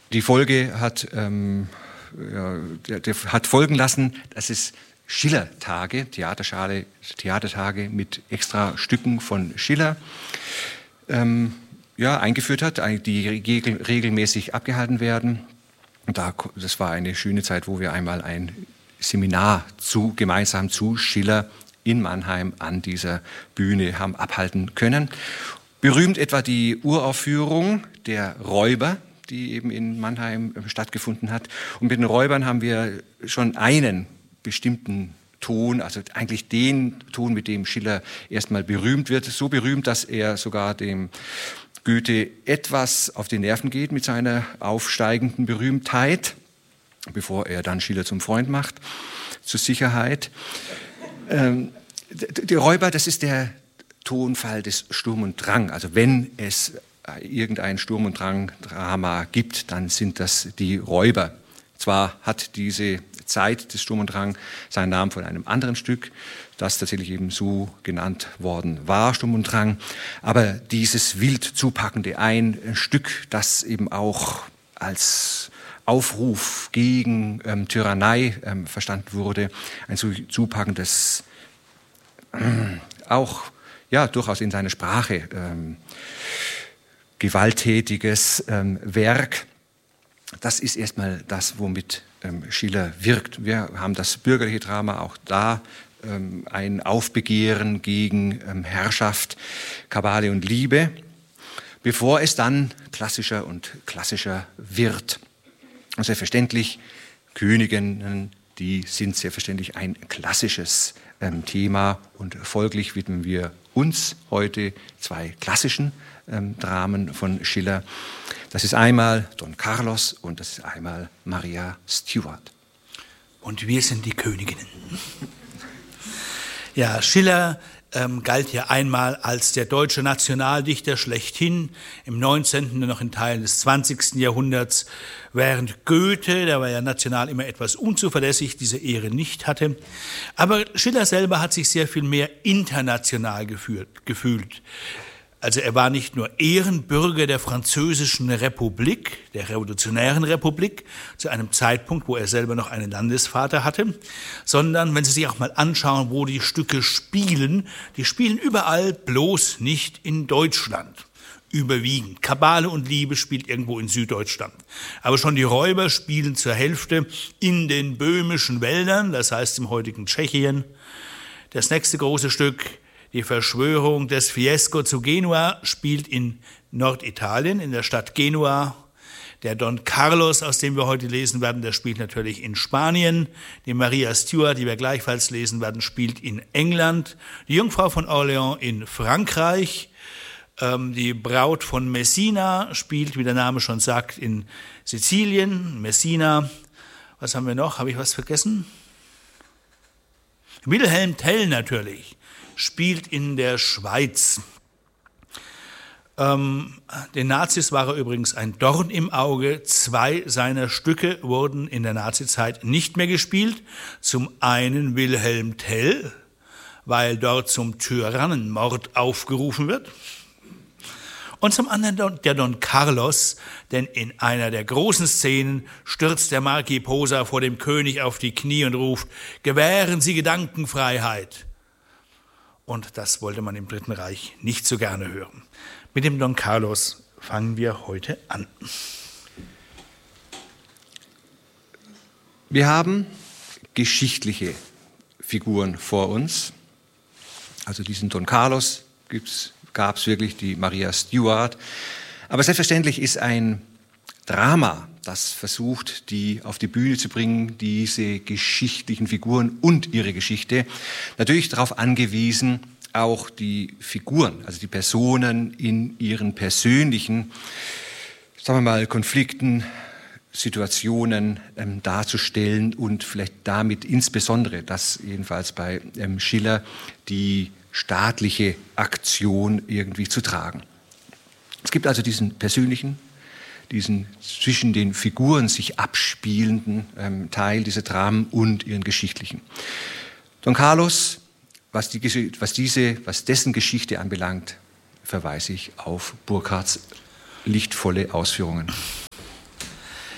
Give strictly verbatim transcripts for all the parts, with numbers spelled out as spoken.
Die Folge hat, ähm, ja, der, der hat folgen lassen, dass es Schiller-Tage, Theaterschale, Theatertage mit extra Stücken von Schiller ähm, ja, eingeführt hat, die regel, regelmäßig abgehalten werden. Und da, das war eine schöne Zeit, wo wir einmal ein Seminar zu, gemeinsam zu Schiller in Mannheim an dieser Bühne haben abhalten können. Berühmt etwa die Uraufführung der Räuber, die eben in Mannheim stattgefunden hat. Und mit den Räubern haben wir schon einen bestimmten Ton, also eigentlich den Ton, mit dem Schiller erstmal berühmt wird. So berühmt, dass er sogar dem Goethe etwas auf die Nerven geht mit seiner aufsteigenden Berühmtheit, bevor er dann Schiller zum Freund macht, zur Sicherheit. Ähm, die Räuber, das ist der Tonfall des Sturm und Drang. Also wenn es irgendein Sturm- und Drang-Drama gibt, dann sind das die Räuber. Zwar hat diese Zeit des Sturm und Drang seinen Namen von einem anderen Stück, das tatsächlich eben so genannt worden war, Sturm und Drang, aber dieses wild zupackende, ein Stück, das eben auch als Aufruf gegen ähm, Tyrannei ähm, verstanden wurde, ein so zupackendes, äh, auch ja durchaus in seiner Sprache ähm, gewalttätiges ähm, Werk. Das ist erstmal das, womit ähm, Schiller wirkt. Wir haben das bürgerliche Drama, auch da ähm, ein Aufbegehren gegen ähm, Herrschaft, Kabale und Liebe, bevor es dann klassischer und klassischer wird. Und selbstverständlich, Königinnen, die sind selbstverständlich ein klassisches ähm, Thema und folglich widmen wir uns heute zwei klassischen ähm, Dramen von Schiller. Das ist einmal Don Carlos und das ist einmal Maria Stuart. Und wir sind die Königinnen. Ja, Schiller ähm, galt ja einmal als der deutsche Nationaldichter schlechthin, im neunzehnten und noch in Teilen des zwanzigsten Jahrhunderts, während Goethe, der war ja national immer etwas unzuverlässig, diese Ehre nicht hatte. Aber Schiller selber hat sich sehr viel mehr international gefühlt, gefühlt. Also er war nicht nur Ehrenbürger der Französischen Republik, der Revolutionären Republik, zu einem Zeitpunkt, wo er selber noch einen Landesvater hatte, sondern, wenn Sie sich auch mal anschauen, wo die Stücke spielen, die spielen überall, bloß nicht in Deutschland. Überwiegend. Kabale und Liebe spielt irgendwo in Süddeutschland. Aber schon die Räuber spielen zur Hälfte in den böhmischen Wäldern, das heißt im heutigen Tschechien. Das nächste große Stück, die Verschwörung des Fiesco zu Genua, spielt in Norditalien, in der Stadt Genua. Der Don Carlos, aus dem wir heute lesen werden, der spielt natürlich in Spanien. Die Maria Stuart, die wir gleichfalls lesen werden, spielt in England. Die Jungfrau von Orléans in Frankreich. Ähm, die Braut von Messina spielt, wie der Name schon sagt, in Sizilien, Messina. Was haben wir noch? Habe ich was vergessen? Wilhelm Tell natürlich. Spielt in der Schweiz. Ähm, den Nazis war er übrigens ein Dorn im Auge. Zwei seiner Stücke wurden in der Nazizeit nicht mehr gespielt. Zum einen Wilhelm Tell, weil dort zum Tyrannenmord aufgerufen wird. Und zum anderen der Don Carlos, denn in einer der großen Szenen stürzt der Marquis Posa vor dem König auf die Knie und ruft: Gewähren Sie Gedankenfreiheit. Und das wollte man im Dritten Reich nicht so gerne hören. Mit dem Don Carlos fangen wir heute an. Wir haben geschichtliche Figuren vor uns. Also diesen Don Carlos gab es wirklich, die Maria Stuart. Aber selbstverständlich ist ein Drama, das versucht, die auf die Bühne zu bringen, diese geschichtlichen Figuren und ihre Geschichte, natürlich darauf angewiesen, auch die Figuren, also die Personen in ihren persönlichen, sagen wir mal, Konflikten, Situationen ähm, darzustellen und vielleicht damit insbesondere, das jedenfalls bei ähm, Schiller, die staatliche Aktion irgendwie zu tragen. Es gibt also diesen persönlichen, diesen zwischen den Figuren sich abspielenden ähm, Teil dieser Dramen und ihren geschichtlichen. Don Carlos, was, die, was, diese, was dessen Geschichte anbelangt, verweise ich auf Burckhardts lichtvolle Ausführungen.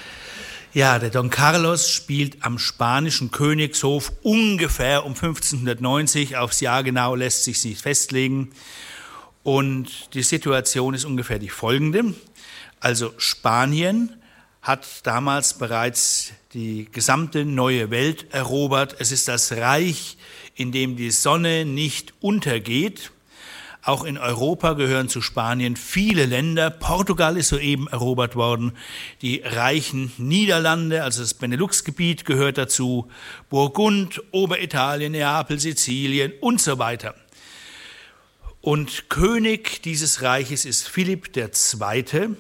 Ja, der Don Carlos spielt am spanischen Königshof ungefähr um fünfzehnhundertneunzig, aufs Jahr genau lässt sich nicht festlegen. Und die Situation ist ungefähr die folgende. Also Spanien hat damals bereits die gesamte neue Welt erobert. Es ist das Reich, in dem die Sonne nicht untergeht. Auch in Europa gehören zu Spanien viele Länder. Portugal ist soeben erobert worden. Die reichen Niederlande, also das Benelux-Gebiet, gehört dazu. Burgund, Oberitalien, Neapel, Sizilien und so weiter. Und König dieses Reiches ist Philipp der Zweite,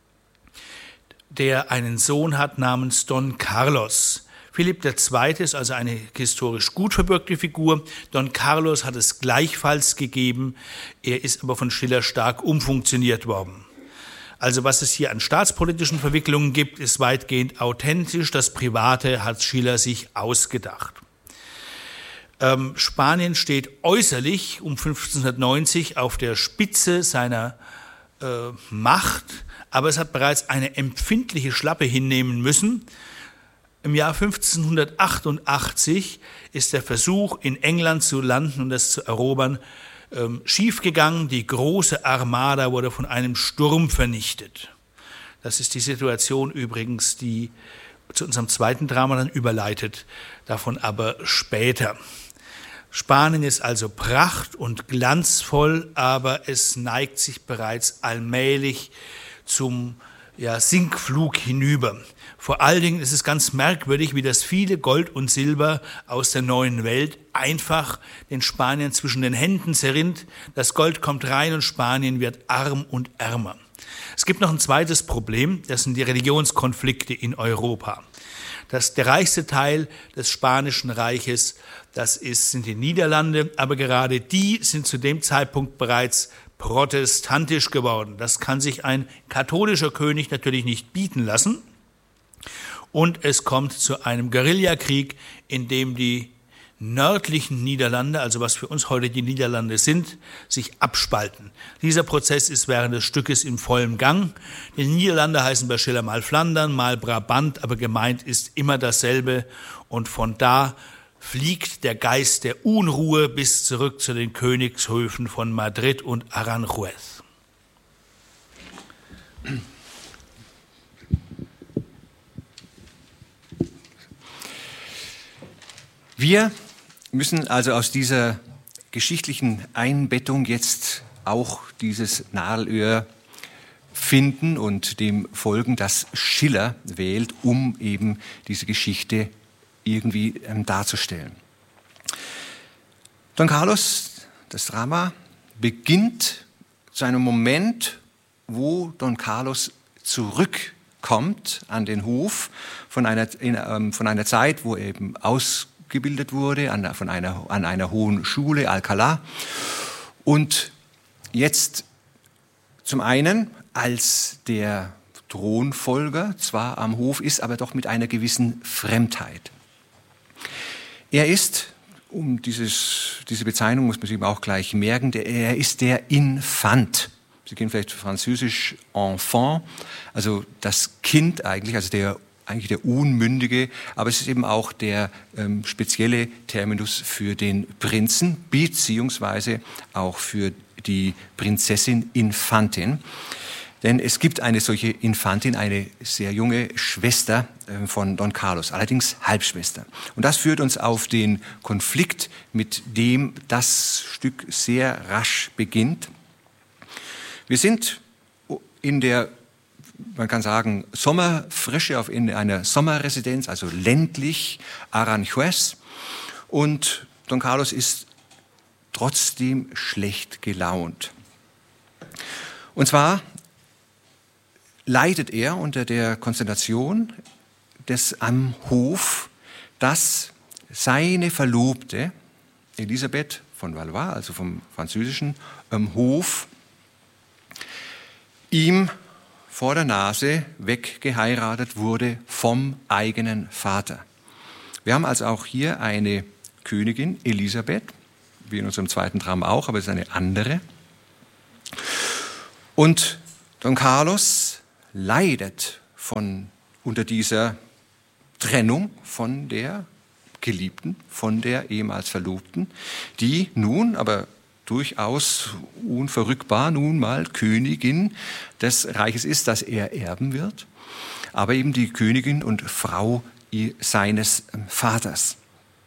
der einen Sohn hat namens Don Carlos. Philipp der Zweite ist also eine historisch gut verbürgte Figur. Don Carlos hat es gleichfalls gegeben. Er ist aber von Schiller stark umfunktioniert worden. Also was es hier an staatspolitischen Verwicklungen gibt, ist weitgehend authentisch. Das Private hat Schiller sich ausgedacht. Ähm, Spanien steht äußerlich um fünfzehnhundertneunzig auf der Spitze seiner äh, Macht, aber es hat bereits eine empfindliche Schlappe hinnehmen müssen. Im Jahr fünfzehnhundertachtundachtzig ist der Versuch, in England zu landen und das zu erobern, ähm, schiefgegangen. Die große Armada wurde von einem Sturm vernichtet. Das ist die Situation übrigens, die zu unserem zweiten Drama dann überleitet, davon aber später. Spanien ist also pracht- und glanzvoll, aber es neigt sich bereits allmählich zum ja, Sinkflug hinüber. Vor allen Dingen ist es ganz merkwürdig, wie das viele Gold und Silber aus der neuen Welt einfach den Spaniern zwischen den Händen zerrinnt. Das Gold kommt rein und Spanien wird arm und ärmer. Es gibt noch ein zweites Problem, das sind die Religionskonflikte in Europa. Das, der reichste Teil des Spanischen Reiches, das ist, sind die Niederlande, aber gerade die sind zu dem Zeitpunkt bereits protestantisch geworden. Das kann sich ein katholischer König natürlich nicht bieten lassen. Und es kommt zu einem Guerillakrieg, in dem die nördlichen Niederlande, also was für uns heute die Niederlande sind, sich abspalten. Dieser Prozess ist während des Stückes in vollem Gang. Die Niederlande heißen bei Schiller mal Flandern, mal Brabant, aber gemeint ist immer dasselbe. Und von da fliegt der Geist der Unruhe bis zurück zu den Königshöfen von Madrid und Aranjuez. Wir müssen also aus dieser geschichtlichen Einbettung jetzt auch dieses Nadelöhr finden und dem folgen, das Schiller wählt, um eben diese Geschichte irgendwie ähm, darzustellen. Don Carlos, das Drama, beginnt zu einem Moment, wo Don Carlos zurückkommt an den Hof von einer, in, ähm, von einer Zeit, wo er eben ausgebildet wurde an, von einer, an einer hohen Schule, Alcalá, und jetzt zum einen als der Thronfolger zwar am Hof ist, aber doch mit einer gewissen Fremdheit. Er ist, um dieses, diese Bezeichnung muss man sich auch gleich merken, der, er ist der Infant. Sie kennen vielleicht französisch Enfant, also das Kind eigentlich, also der, eigentlich der Unmündige, aber es ist eben auch der ähm, spezielle Terminus für den Prinzen, beziehungsweise auch für die Prinzessin Infantin. Denn es gibt eine solche Infantin, eine sehr junge Schwester von Don Carlos, allerdings Halbschwester. Und das führt uns auf den Konflikt, mit dem das Stück sehr rasch beginnt. Wir sind in der, man kann sagen, Sommerfrische, auf in einer Sommerresidenz, also ländlich, Aranjuez. Und Don Carlos ist trotzdem schlecht gelaunt. Und zwar leidet er unter der Konstellation des am Hof, dass seine Verlobte Elisabeth von Valois, also vom französischen ähm, Hof, ihm vor der Nase weggeheiratet wurde vom eigenen Vater. Wir haben also auch hier eine Königin, Elisabeth, wie in unserem zweiten Drama auch, aber es ist eine andere. Und Don Carlos leidet von, unter dieser Trennung von der Geliebten, von der ehemals Verlobten, die nun aber durchaus unverrückbar nun mal Königin des Reiches ist, das er erben wird, aber eben die Königin und Frau seines Vaters.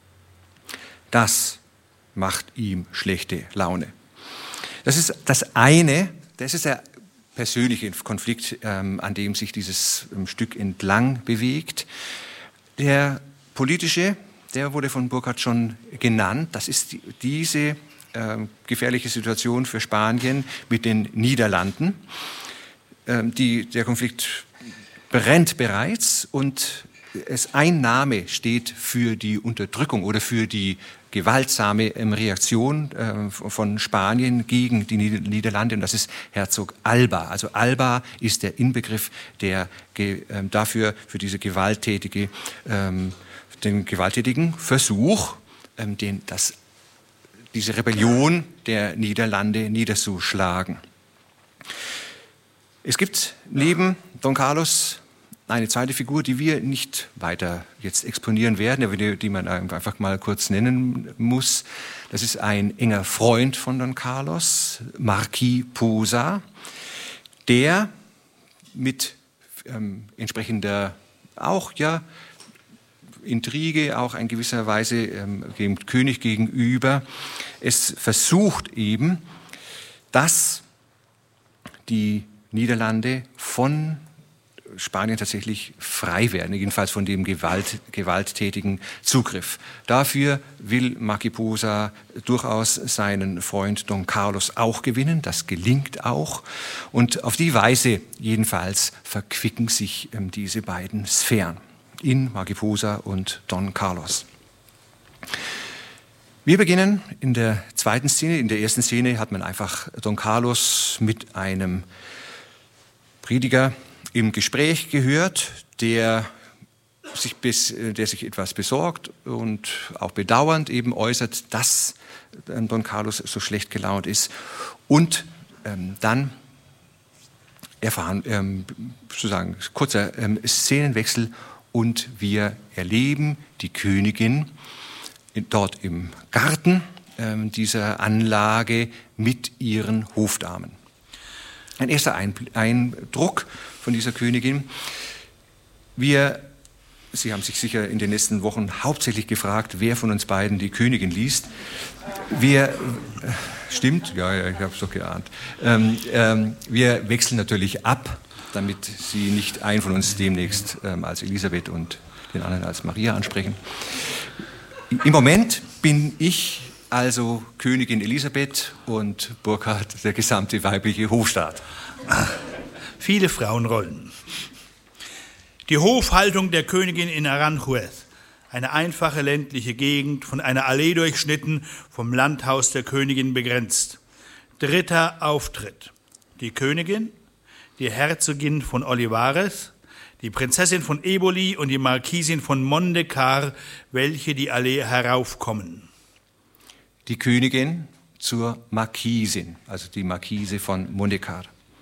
Das macht ihm schlechte Laune. Das ist das eine, das ist der persönliche Konflikt, ähm, an dem sich dieses ähm, Stück entlang bewegt. Der politische, der wurde von Burckhardt schon genannt, das ist die, diese äh, gefährliche Situation für Spanien mit den Niederlanden. Ähm, die, der Konflikt brennt bereits und es, ein Name steht für die Unterdrückung oder für die gewaltsame ähm, Reaktion äh, von Spanien gegen die Niederlande, und das ist Herzog Alba. Also Alba ist der Inbegriff der äh, dafür für diese gewalttätige ähm, den gewalttätigen Versuch, ähm, den, das, diese Rebellion der Niederlande niederzuschlagen. Es gibt neben Don Carlos eine zweite Figur, die wir nicht weiter jetzt exponieren werden, die man einfach mal kurz nennen muss. Das ist ein enger Freund von Don Carlos, Marquis Posa, der mit ähm, entsprechender auch ja Intrige, auch in gewisser Weise ähm, dem König gegenüber, es versucht eben, dass die Niederlande von Spanien tatsächlich frei werden, jedenfalls von dem Gewalt, gewalttätigen Zugriff. Dafür will Marquis Posa durchaus seinen Freund Don Carlos auch gewinnen, das gelingt auch. Und auf die Weise jedenfalls verquicken sich ähm, diese beiden Sphären in Marquis Posa und Don Carlos. Wir beginnen in der zweiten Szene. In der ersten Szene hat man einfach Don Carlos mit einem Prediger im Gespräch gehört, der sich, bis, der sich etwas besorgt und auch bedauernd eben äußert, dass Don Carlos so schlecht gelaunt ist. Und ähm, dann erfahren, ähm, sozusagen kurzer ähm, Szenenwechsel, und wir erleben die Königin dort im Garten ähm, dieser Anlage mit ihren Hofdamen. Ein erster Eindruck von dieser Königin. Wir, Sie haben sich sicher in den letzten Wochen hauptsächlich gefragt, wer von uns beiden die Königin liest. Wir, äh, stimmt, ja, ja, ich habe es doch geahnt. Ähm, ähm, wir wechseln natürlich ab, damit Sie nicht einen von uns demnächst ähm, als Elisabeth und den anderen als Maria ansprechen. Im Moment bin ich also Königin Elisabeth und Burckhardt der gesamte weibliche Hofstaat. Viele Frauenrollen. Die Hofhaltung der Königin in Aranjuez, eine einfache ländliche Gegend, von einer Allee durchschnitten, vom Landhaus der Königin begrenzt. Dritter Auftritt. Die Königin, die Herzogin von Olivares, die Prinzessin von Eboli und die Marquisin von Mondecar, welche die Allee heraufkommen. Die Königin zur Marquisin, also die Marquise von Mondecar.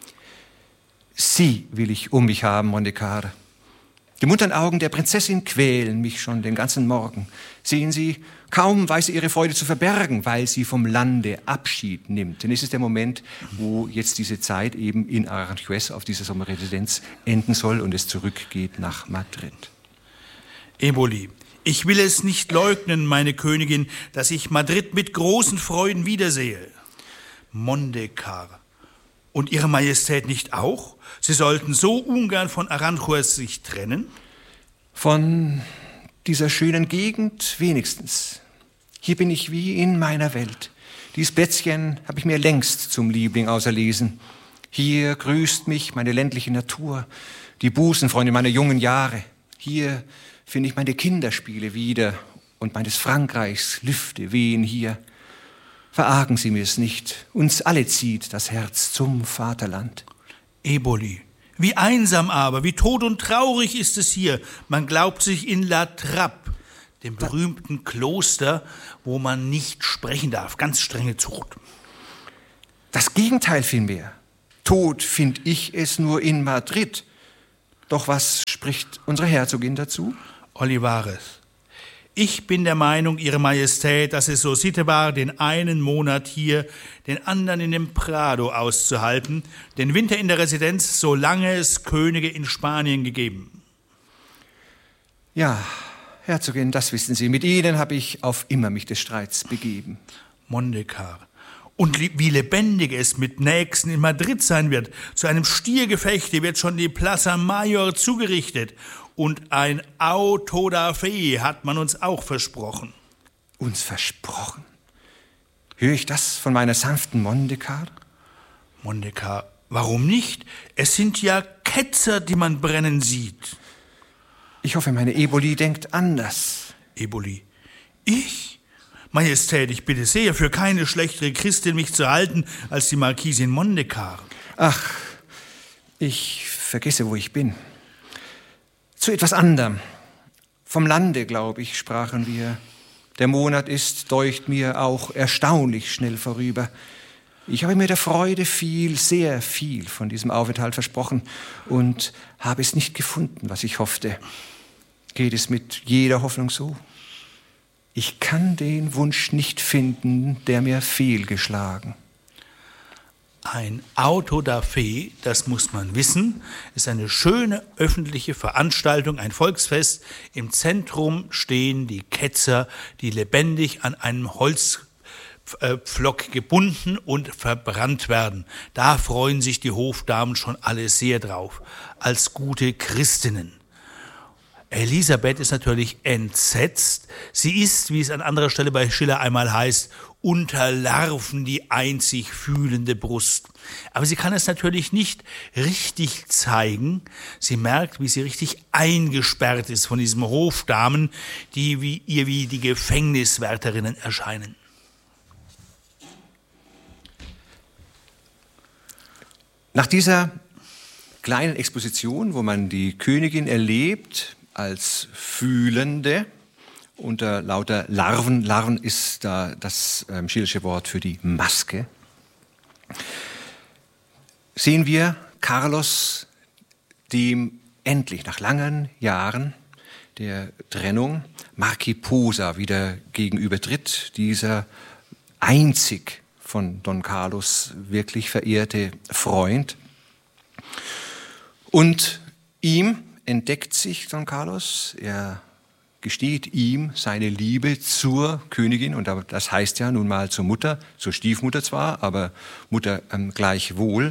Sie will ich um mich haben, Mondecar. Die munteren Augen der Prinzessin quälen mich schon den ganzen Morgen. Sehen Sie, kaum weiß sie ihre Freude zu verbergen, weil sie vom Lande Abschied nimmt. Denn es ist der Moment, wo jetzt diese Zeit eben in Aranjuez auf dieser Sommerresidenz enden soll und es zurückgeht nach Madrid. Eboli. Ich will es nicht leugnen, meine Königin, dass ich Madrid mit großen Freuden wiedersehe. Mondecar. Und Ihre Majestät nicht auch? Sie sollten so ungern von Aranjuez sich trennen? Von dieser schönen Gegend wenigstens. Hier bin ich wie in meiner Welt. Dies Plätzchen habe ich mir längst zum Liebling auserlesen. Hier grüßt mich meine ländliche Natur, die Busenfreunde meiner jungen Jahre. Hier finde ich meine Kinderspiele wieder und meines Frankreichs Lüfte wehen hier. Verargen Sie mir es nicht, uns alle zieht das Herz zum Vaterland. Eboli, wie einsam aber, wie tot und traurig ist es hier. Man glaubt sich in La Trappe, dem berühmten Kloster, wo man nicht sprechen darf, ganz strenge Zucht. Das Gegenteil vielmehr. Tot find ich es nur in Madrid. Doch was spricht unsere Herzogin dazu? Olivares: Ich bin der Meinung, Ihre Majestät, dass es so Sitte war, den einen Monat hier, den anderen in dem Prado auszuhalten, den Winter in der Residenz, solange es Könige in Spanien gegeben. Ja, Herzogin, das wissen Sie. Mit Ihnen habe ich auf immer mich des Streits begeben. Mondekar: Und wie lebendig es mit Nächsten in Madrid sein wird. Zu einem Stiergefechte wird schon die Plaza Mayor zugerichtet. Und ein Auto da fe hat man uns auch versprochen. Uns versprochen? Höre ich das von meiner sanften Mondekar? Mondekar: Warum nicht? Es sind ja Ketzer, die man brennen sieht. Ich hoffe, meine Eboli denkt anders. Eboli: Ich? Majestät, ich bitte sehr, für keine schlechtere Christin mich zu halten als die Marquisin Mondekar. Ach, ich vergesse, wo ich bin. Zu etwas anderem. Vom Lande, glaube ich, sprachen wir. Der Monat ist, deucht mir, auch erstaunlich schnell vorüber. Ich habe mir der Freude viel, sehr viel von diesem Aufenthalt versprochen und habe es nicht gefunden, was ich hoffte. Geht es mit jeder Hoffnung so? Ich kann den Wunsch nicht finden, der mir fehlgeschlagen. Ein Auto da fe, das muss man wissen, ist eine schöne öffentliche Veranstaltung, ein Volksfest. Im Zentrum stehen die Ketzer, die lebendig an einem Holzpflock gebunden und verbrannt werden. Da freuen sich die Hofdamen schon alle sehr drauf, als gute Christinnen. Elisabeth ist natürlich entsetzt. Sie ist, wie es an anderer Stelle bei Schiller einmal heißt, unter Larven die einzig fühlende Brust. Aber sie kann es natürlich nicht richtig zeigen. Sie merkt, wie sie richtig eingesperrt ist von diesen Hofdamen, die wie, ihr wie die Gefängniswärterinnen erscheinen. Nach dieser kleinen Exposition, wo man die Königin erlebt als Fühlende, unter lauter Larven. Larven ist da das ähm, schillersche Wort für die Maske. Sehen wir Carlos, dem endlich nach langen Jahren der Trennung Marquis Posa wieder gegenübertritt, dieser einzig von Don Carlos wirklich verehrte Freund. Und ihm entdeckt sich Don Carlos, er gesteht ihm seine Liebe zur Königin, und das heißt ja nun mal zur Mutter, zur Stiefmutter zwar, aber Mutter ähm, gleichwohl.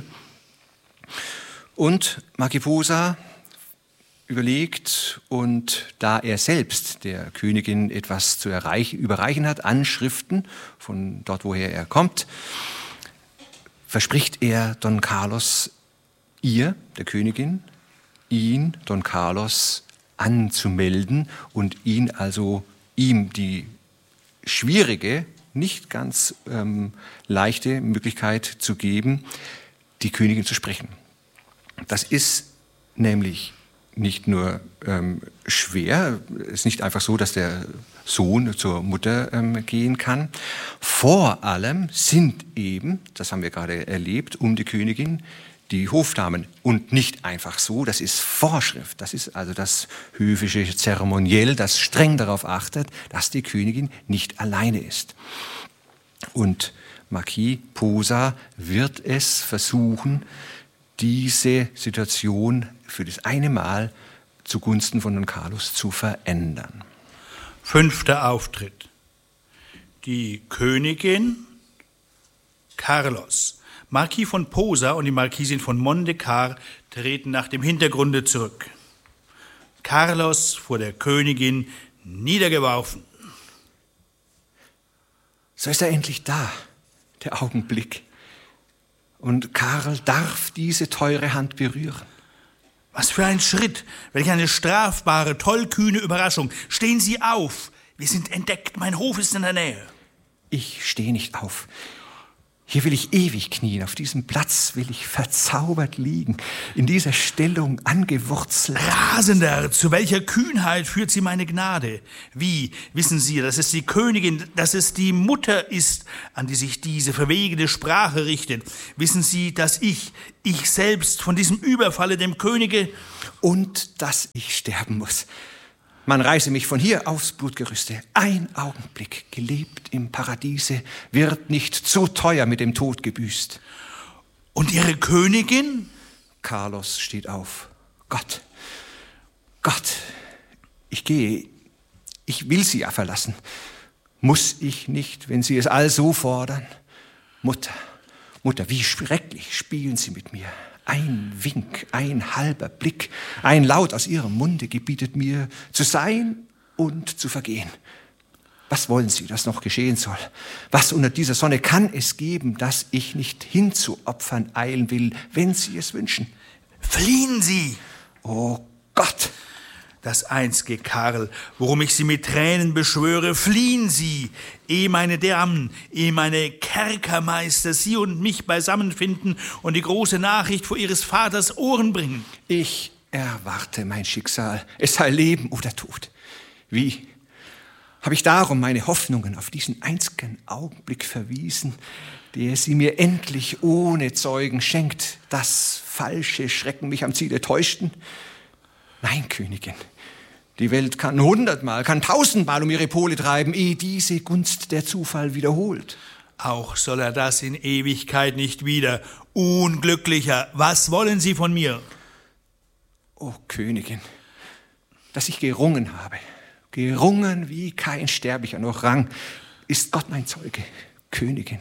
Und Marquis Posa überlegt, und da er selbst der Königin etwas zu erreichen, überreichen hat, Anschriften von dort, woher er kommt, verspricht er Don Carlos, ihr, der Königin, ihn, Don Carlos, anzumelden und ihn also ihm die schwierige, nicht ganz ähm, leichte Möglichkeit zu geben, die Königin zu sprechen. Das ist nämlich nicht nur ähm, schwer, es ist nicht einfach so, dass der Sohn zur Mutter ähm, gehen kann. Vor allem sind eben, das haben wir gerade erlebt, um die Königin die Hofdamen, und nicht einfach so, das ist Vorschrift, das ist also das höfische Zeremoniell, das streng darauf achtet, dass die Königin nicht alleine ist. Und Marquis Posa wird es versuchen, diese Situation für das eine Mal zugunsten von Don Carlos zu verändern. Fünfter Auftritt. Die Königin, Carlos, Marquis von Posa und die Marquisin von Mondekar treten nach dem Hintergrunde zurück. Carlos vor der Königin niedergeworfen. So ist er endlich da, der Augenblick. Und Karl darf diese teure Hand berühren. Was für ein Schritt, welch eine strafbare, tollkühne Überraschung. Stehen Sie auf, wir sind entdeckt, mein Hof ist in der Nähe. Ich stehe nicht auf. Hier will ich ewig knien, auf diesem Platz will ich verzaubert liegen, in dieser Stellung angewurzelt. Rasender, zu welcher Kühnheit führt Sie meine Gnade? Wie, wissen Sie, dass es die Königin, dass es die Mutter ist, an die sich diese verwegene Sprache richtet? Wissen Sie, dass ich, ich selbst von diesem Überfalle dem Könige... Und dass ich sterben muss. Man reiße mich von hier aufs Blutgerüste. Ein Augenblick, gelebt im Paradiese, wird nicht zu teuer mit dem Tod gebüßt. Und Ihre Königin? Carlos steht auf. Gott, Gott, ich gehe, ich will Sie ja verlassen. Muss ich nicht, wenn Sie es all so fordern? Mutter, Mutter, wie schrecklich spielen Sie mit mir. Ein Wink, ein halber Blick, ein Laut aus Ihrem Munde gebietet mir, zu sein und zu vergehen. Was wollen Sie, dass noch geschehen soll? Was unter dieser Sonne kann es geben, das ich nicht hinzuopfern eilen will, wenn Sie es wünschen? Fliehen Sie! Oh Gott! Das einzige, Karl, worum ich Sie mit Tränen beschwöre, fliehen Sie, ehe meine Damen, ehe meine Kerkermeister Sie und mich beisammenfinden und die große Nachricht vor Ihres Vaters Ohren bringen. Ich erwarte mein Schicksal, es sei Leben oder Tod. Wie habe ich darum meine Hoffnungen auf diesen einzigen Augenblick verwiesen, der sie mir endlich ohne Zeugen schenkt, dass falsche Schrecken mich am Ziele täuschten? Nein, Königin, die Welt kann hundertmal, kann tausendmal um ihre Pole treiben, ehe diese Gunst der Zufall wiederholt. Auch soll er das in Ewigkeit nicht wieder. Unglücklicher, was wollen Sie von mir? O Königin, dass ich gerungen habe, gerungen wie kein Sterblicher noch rang, ist Gott mein Zeuge, Königin.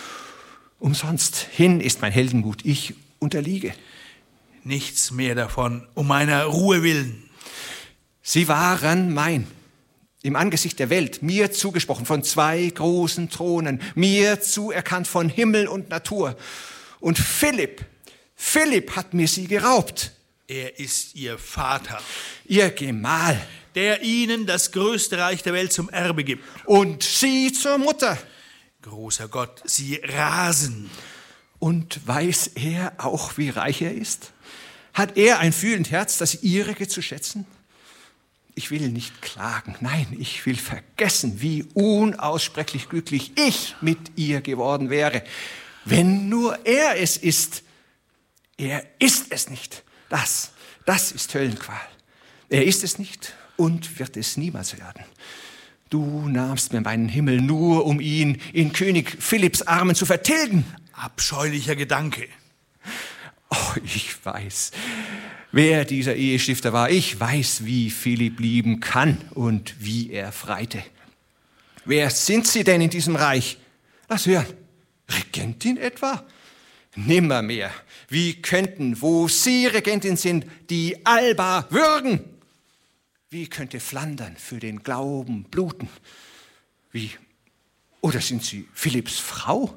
Umsonst hin ist mein Heldenmut, ich unterliege. Nichts mehr davon, um meiner Ruhe willen. Sie waren mein, im Angesicht der Welt, mir zugesprochen von zwei großen Thronen, mir zuerkannt von Himmel und Natur. Und Philipp, Philipp hat mir sie geraubt. Er ist Ihr Vater. Ihr Gemahl. Der Ihnen das größte Reich der Welt zum Erbe gibt. Und sie zur Mutter. Großer Gott, Sie rasen. Und weiß er auch, wie reich er ist? Hat er ein fühlend Herz, das Ihrige zu schätzen? Ich will nicht klagen, nein, ich will vergessen, wie unaussprechlich glücklich ich mit ihr geworden wäre, wenn nur er es ist. Er ist es nicht. Das, das ist Höllenqual. Er ist es nicht und wird es niemals werden. Du nahmst mir meinen Himmel nur, um ihn in König Philipps Armen zu vertilgen. Abscheulicher Gedanke. Oh, ich weiß, wer dieser Ehestifter war. Ich weiß, wie Philipp lieben kann und wie er freite. Wer sind Sie denn in diesem Reich? Lass hören. Regentin etwa? Nimmermehr. Wie könnten, wo Sie Regentin sind, die Alba würgen? Wie könnte Flandern für den Glauben bluten? Wie? Oder sind Sie Philipps Frau?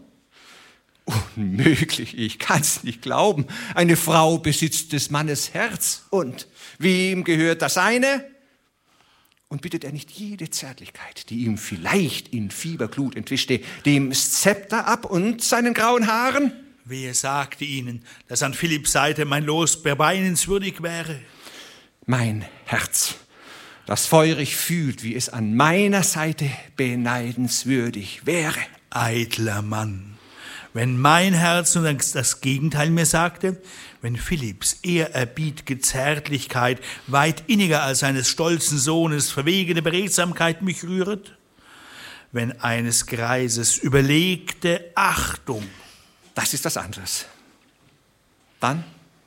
Unmöglich, ich kann's nicht glauben. Eine Frau besitzt des Mannes Herz. Und wem gehört das seine? Und bittet er nicht jede Zärtlichkeit, die ihm vielleicht in Fieberglut entwischte, dem Szepter ab und seinen grauen Haaren? Wer sagte Ihnen, dass an Philipps Seite mein Los berbeinenswürdig wäre? Mein Herz, das feurig fühlt, wie es an meiner Seite beneidenswürdig wäre. Eitler Mann. Wenn mein Herz nun das Gegenteil mir sagte, wenn Philipps ehrerbiet'ge Zärtlichkeit weit inniger als seines stolzen Sohnes verwegene Beredsamkeit mich rühret, wenn eines Greises überlegte Achtung. Das ist was anderes. Dann,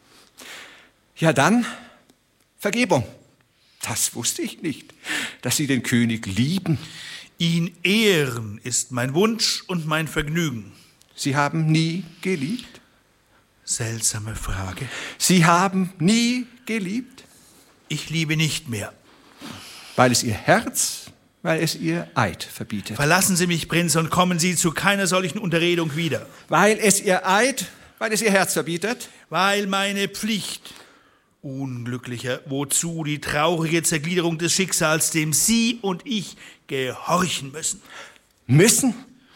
ja dann, Vergebung. Das wusste ich nicht, dass Sie den König lieben. Ihn ehren ist mein Wunsch und mein Vergnügen. Sie haben nie geliebt? Seltsame Frage. Sie haben nie geliebt? Ich liebe nicht mehr. Weil es Ihr Herz, weil es Ihr Eid verbietet. Verlassen Sie mich, Prinz, und kommen Sie zu keiner solchen Unterredung wieder. Weil es Ihr Eid, weil es Ihr Herz verbietet? Weil meine Pflicht, Unglücklicher, wozu die traurige Zergliederung des Schicksals, dem Sie und ich gehorchen müssen. Müssen?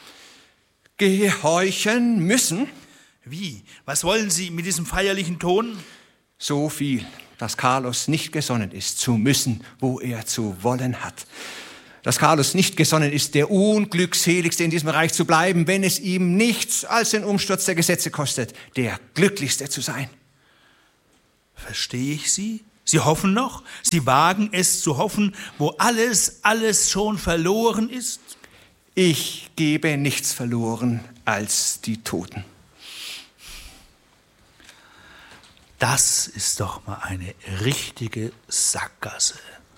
Gehorchen müssen? Wie? Was wollen Sie mit diesem feierlichen Ton? So viel, dass Carlos nicht gesonnen ist, zu müssen, wo er zu wollen hat. Dass Carlos nicht gesonnen ist, der Unglückseligste in diesem Reich zu bleiben, wenn es ihm nichts als den Umsturz der Gesetze kostet, der Glücklichste zu sein. Verstehe ich Sie? Sie hoffen noch, sie wagen es zu hoffen, wo alles, alles schon verloren ist. Ich gebe nichts verloren als die Toten. Das ist doch mal eine richtige Sackgasse.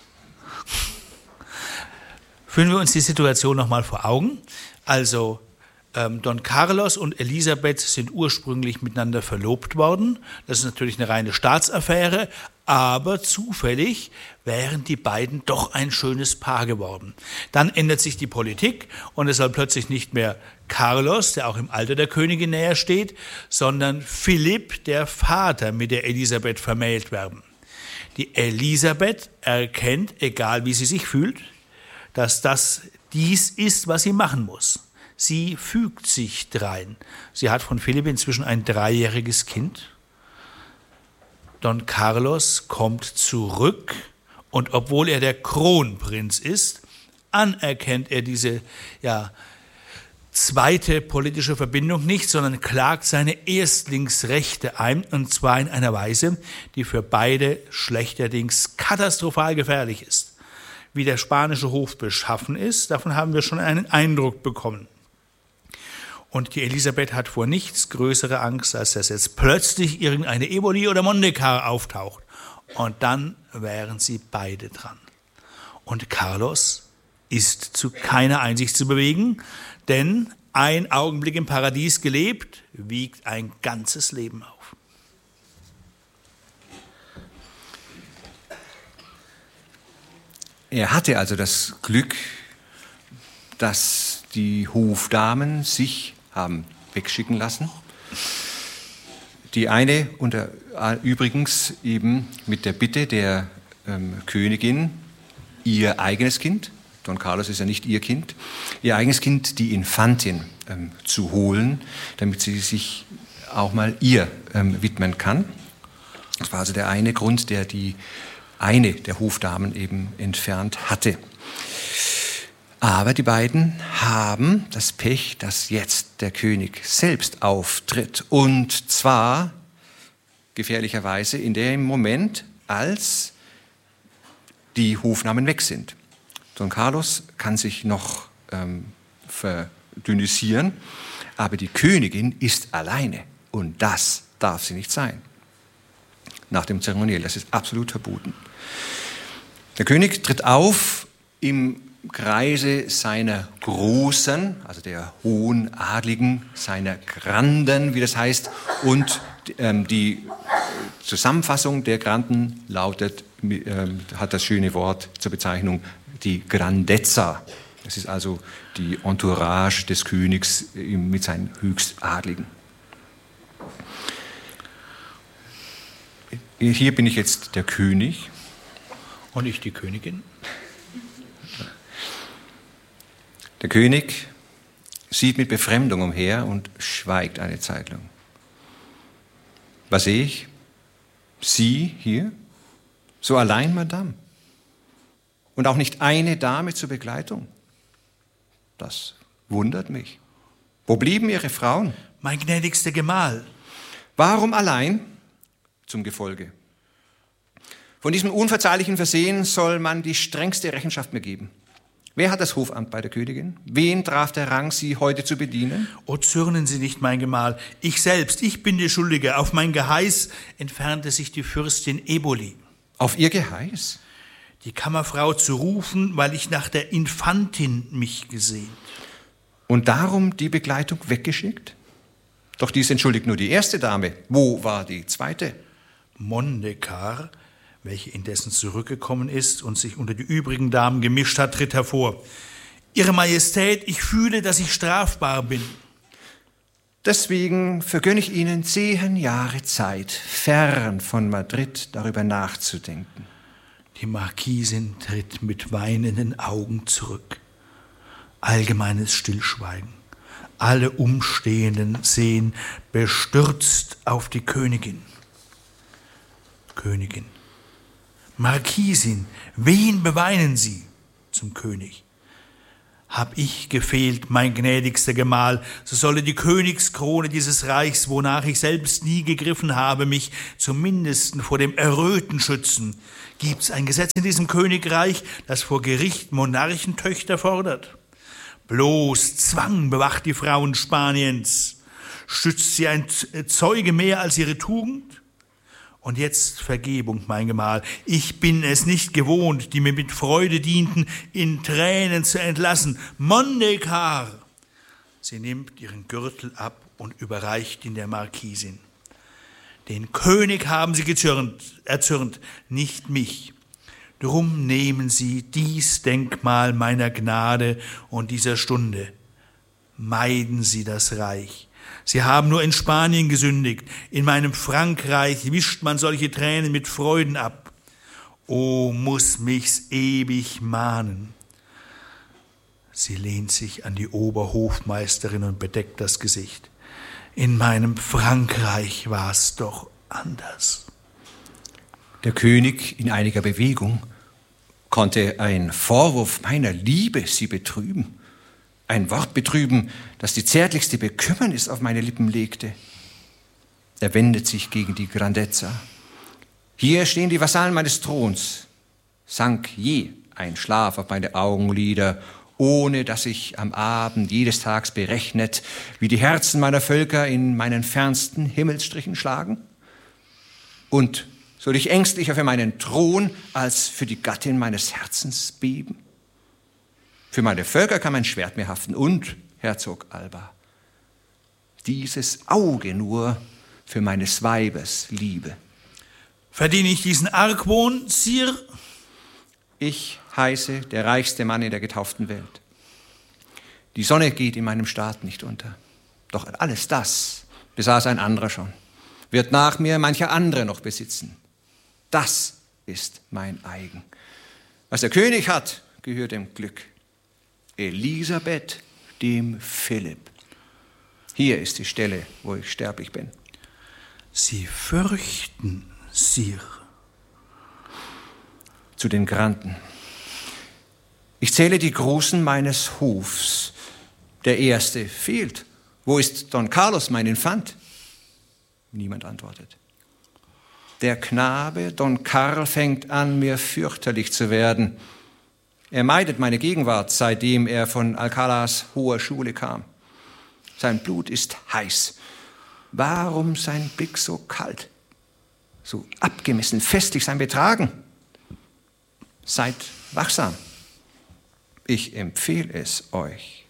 Führen wir uns die Situation noch mal vor Augen. Also ähm, Don Carlos und Elisabeth sind ursprünglich miteinander verlobt worden. Das ist natürlich eine reine Staatsaffäre, aber zufällig wären die beiden doch ein schönes Paar geworden. Dann ändert sich die Politik und es soll plötzlich nicht mehr Carlos, der auch im Alter der Königin näher steht, sondern Philipp, der Vater, mit der Elisabeth vermählt werden. Die Elisabeth erkennt, egal wie sie sich fühlt, dass das dies ist, was sie machen muss. Sie fügt sich drein. Sie hat von Philipp inzwischen ein dreijähriges Kind. Don Carlos kommt zurück und obwohl er der Kronprinz ist, anerkennt er diese ja, zweite politische Verbindung nicht, sondern klagt seine Erstlingsrechte ein, und zwar in einer Weise, die für beide schlechterdings katastrophal gefährlich ist. Wie der spanische Hof beschaffen ist, davon haben wir schon einen Eindruck bekommen. Und die Elisabeth hat vor nichts größere Angst, als dass jetzt plötzlich irgendeine Eboli oder Mondekar auftaucht. Und dann wären sie beide dran. Und Carlos ist zu keiner Einsicht zu bewegen, denn ein Augenblick im Paradies gelebt, wiegt ein ganzes Leben auf. Er hatte also das Glück, dass die Hofdamen sich haben wegschicken lassen. Die eine unter, übrigens eben mit der Bitte der ähm, Königin, ihr eigenes Kind, Don Carlos ist ja nicht ihr Kind, ihr eigenes Kind, die Infantin, ähm, zu holen, damit sie sich auch mal ihr ähm, widmen kann. Das war also der eine Grund, der die eine der Hofdamen eben entfernt hatte. Aber die beiden haben das Pech, dass jetzt der König selbst auftritt. Und zwar gefährlicherweise in dem Moment, als die Hofnamen weg sind. Don Carlos kann sich noch ähm, verdünnisieren, aber die Königin ist alleine. Und das darf sie nicht sein. Nach dem Zeremoniell, das ist absolut verboten. Der König tritt auf im Kreise seiner Großen, also der hohen Adligen, seiner Granden, wie das heißt, und ähm, die Zusammenfassung der Granden lautet, ähm, hat das schöne Wort zur Bezeichnung, die Grandezza. Das ist also die Entourage des Königs mit seinen Höchstadligen. Hier bin ich jetzt der König. Und ich die Königin. Der König sieht mit Befremdung umher und schweigt eine Zeit lang. Was sehe ich? Sie hier? So allein, Madame? Und auch nicht eine Dame zur Begleitung? Das wundert mich. Wo blieben Ihre Frauen? Mein gnädigster Gemahl. Warum allein? Zum Gefolge. Von diesem unverzeihlichen Versehen soll man die strengste Rechenschaft mir geben. Wer hat das Hofamt bei der Königin? Wen traf der Rang, sie heute zu bedienen? O, zürnen Sie nicht, mein Gemahl. Ich selbst, ich bin die Schuldige. Auf mein Geheiß entfernte sich die Fürstin Eboli. Auf ihr Geheiß? Die Kammerfrau zu rufen, weil ich nach der Infantin mich gesehnt. Und darum die Begleitung weggeschickt? Doch dies entschuldigt nur die erste Dame. Wo war die zweite? Mondekar, welche indessen zurückgekommen ist und sich unter die übrigen Damen gemischt hat, tritt hervor. Ihre Majestät, ich fühle, dass ich strafbar bin. Deswegen vergönne ich Ihnen zehn Jahre Zeit, fern von Madrid darüber nachzudenken. Die Marquisin tritt mit weinenden Augen zurück. Allgemeines Stillschweigen. Alle Umstehenden sehen bestürzt auf die Königin. Königin. Marquisin, wen beweinen Sie? Zum König. Hab ich gefehlt, mein gnädigster Gemahl, so solle die Königskrone dieses Reichs, wonach ich selbst nie gegriffen habe, mich zum Mindesten vor dem Erröten schützen. Gibt's ein Gesetz in diesem Königreich, das vor Gericht Monarchentöchter fordert? Bloß Zwang bewacht die Frauen Spaniens. Stützt sie ein Zeuge mehr als ihre Tugend? Und jetzt Vergebung, mein Gemahl. Ich bin es nicht gewohnt, die mir mit Freude dienten, in Tränen zu entlassen. Mondekar! Sie nimmt ihren Gürtel ab und überreicht ihn der Marquisin. Den König haben sie gezürnt, erzürnt, nicht mich. Drum nehmen sie dies Denkmal meiner Gnade und dieser Stunde. Meiden sie das Reich. Sie haben nur in Spanien gesündigt, in meinem Frankreich wischt man solche Tränen mit Freuden ab. O, muss mich's ewig mahnen. Sie lehnt sich an die Oberhofmeisterin und bedeckt das Gesicht. In meinem Frankreich war's doch anders. Der König in einiger Bewegung konnte ein Vorwurf meiner Liebe sie betrüben. Ein Wort betrüben, das die zärtlichste Bekümmernis auf meine Lippen legte. Er wendet sich gegen die Grandezza. Hier stehen die Vasallen meines Throns. Sank je ein Schlaf auf meine Augenlider, ohne dass ich am Abend jedes Tags berechnet, wie die Herzen meiner Völker in meinen fernsten Himmelsstrichen schlagen? Und soll ich ängstlicher für meinen Thron als für die Gattin meines Herzens beben? Für meine Völker kann mein Schwert mir haften und, Herzog Alba, dieses Auge nur für meines Weibes Liebe. Verdiene ich diesen Argwohn, Sire? Ich heiße der reichste Mann in der getauften Welt. Die Sonne geht in meinem Staat nicht unter. Doch alles das besaß ein anderer schon, wird nach mir mancher andere noch besitzen. Das ist mein eigen. Was der König hat, gehört dem Glück. Elisabeth, dem Philipp. Hier ist die Stelle, wo ich sterblich bin. Sie fürchten, Sire. Zu den Granden. Ich zähle die Großen meines Hofs. Der erste fehlt. Wo ist Don Carlos, mein Infant? Niemand antwortet. Der Knabe, Don Karl, fängt an, mir fürchterlich zu werden. Er meidet meine Gegenwart, seitdem er von Alcalas hoher Schule kam. Sein Blut ist heiß. Warum sein Blick so kalt? So abgemessen, festlich sein Betragen? Seid wachsam. Ich empfehle es euch.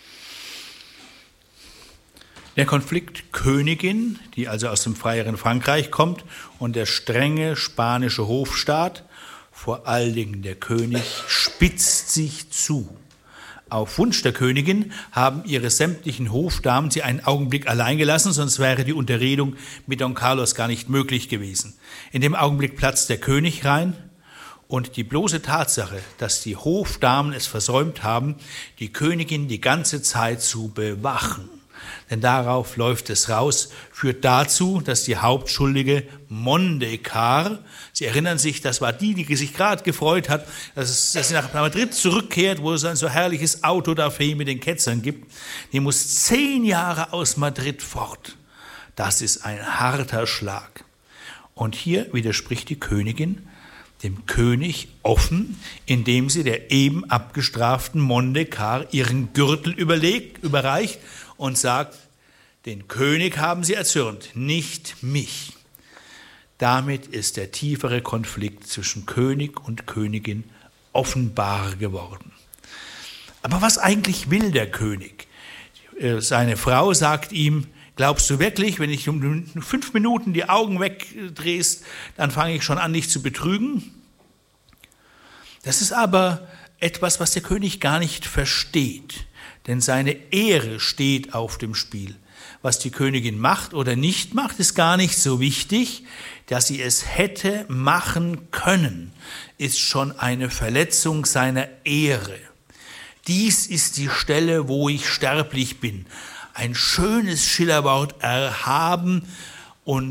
Der Konflikt Königin, die also aus dem freieren Frankreich kommt, und der strenge spanische Hofstaat, vor allen Dingen der König, spitzt sich zu. Auf Wunsch der Königin haben ihre sämtlichen Hofdamen sie einen Augenblick allein gelassen, sonst wäre die Unterredung mit Don Carlos gar nicht möglich gewesen. In dem Augenblick platzt der König rein und die bloße Tatsache, dass die Hofdamen es versäumt haben, die Königin die ganze Zeit zu bewachen, denn darauf läuft es raus, führt dazu, dass die Hauptschuldige Mondekar, Sie erinnern sich, das war die, die sich gerade gefreut hat, dass, es, dass sie nach Madrid zurückkehrt, wo es ein so herrliches Autodafé mit den Ketzern gibt, die muss zehn Jahre aus Madrid fort. Das ist ein harter Schlag. Und hier widerspricht die Königin dem König offen, indem sie der eben abgestraften Mondekar ihren Gürtel überlegt, überreicht und sagt, den König haben sie erzürnt, nicht mich. Damit ist der tiefere Konflikt zwischen König und Königin offenbar geworden. Aber was eigentlich will der König? Seine Frau sagt ihm, glaubst du wirklich, wenn ich um fünf Minuten die Augen wegdrehst, dann fange ich schon an, dich zu betrügen? Das ist aber etwas, was der König gar nicht versteht, denn seine Ehre steht auf dem Spiel. Was die Königin macht oder nicht macht, ist gar nicht so wichtig. Dass sie es hätte machen können, ist schon eine Verletzung seiner Ehre. Dies ist die Stelle, wo ich sterblich bin. Ein schönes Schillerwort, erhaben und